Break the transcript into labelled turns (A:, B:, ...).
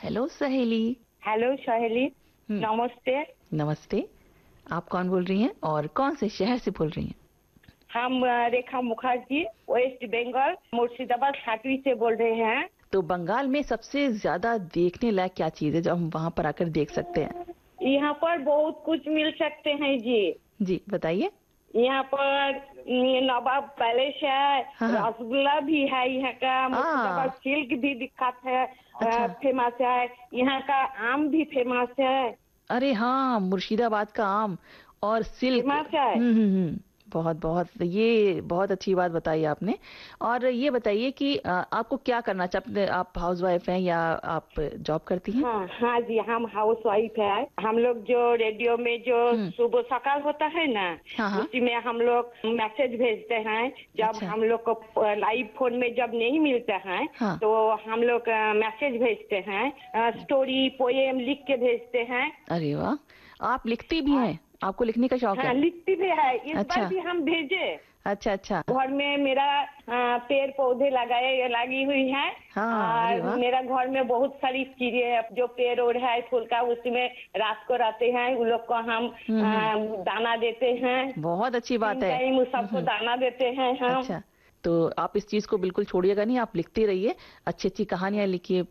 A: Hello सहेली।
B: Hello सहेली।
A: हम्म।
B: नमस्ते।
A: नमस्ते। आप कौन बोल रही हैं और कौन से शहर से बोल रही हैं?
B: हम रेखा मुखर्जी, वेस्ट बंगाल, मुर्शिदाबाद छाटवी से बोल रहे हैं।
A: तो बंगाल में सबसे ज्यादा देखने लायक क्या चीज है जो हम वहां पर आकर देख सकते हैं?
B: यहाँ पर बहुत कुछ मिल सकते हैं जी।
A: जी बताइए।
B: यहाँ पर ये नवाब पैलेस है,
A: हाँ हाँ।
B: रसगुल्ला भी है यहाँ का, मुर्शिदाबाद
A: आ
B: सिल्क भी विख्यात है,
A: अच्छा।
B: फेमस है। यहाँ का आम भी फेमस है।
A: अरे हाँ, मुर्शिदाबाद का आम और सिल्क।
B: फेमस है।
A: बहुत बहुत ये बहुत अच्छी बात बताई आपने। और ये बताइए कि आपको क्या करना चाहते, आप हाउसवाइफ हैं या आप जॉब करती हैं?
B: हाँ हाँ जी, हम हाउस वाइफ है। हम लोग जो रेडियो में जो
A: हम्म।
B: सुबह सकाल होता है ना,
A: हाँ हाँ।
B: उसी में हम लोग मैसेज भेजते हैं। जब
A: अच्छा।
B: हम लोग को लाइव फोन में जब नहीं मिलता है
A: हाँ।
B: तो हम लोग मैसेज भेजते हैं, स्टोरी पोएम लिख के भेजते हैं।
A: अरे वाह, आप लिखती भी हैं? आपको लिखने का शौक
B: हाँ
A: है?
B: लिखती भी है। इस बार
A: अच्छा
B: भी हम भेजे।
A: अच्छा। अच्छा।
B: घर में मेरा पेड़ पौधे लगाए लगी हुई है।
A: हाँ अरे
B: और
A: वाह।
B: मेरा घर में बहुत सारी चीजें है, जो पेड़ ओड़ है फूल का, उसमें रात को रहते हैं उन लोग को हम
A: हम्म।
B: दाना देते हैं।
A: बहुत अच्छी बात
B: 3
A: है।
B: टाइम सबको
A: हम्म।
B: दाना देते हैं हम।
A: अच्छा, तो आप इस चीज को बिल्कुल छोड़िएगा नहीं, आप लिखते रहिए, अच्छी अच्छी कहानियां लिखिए,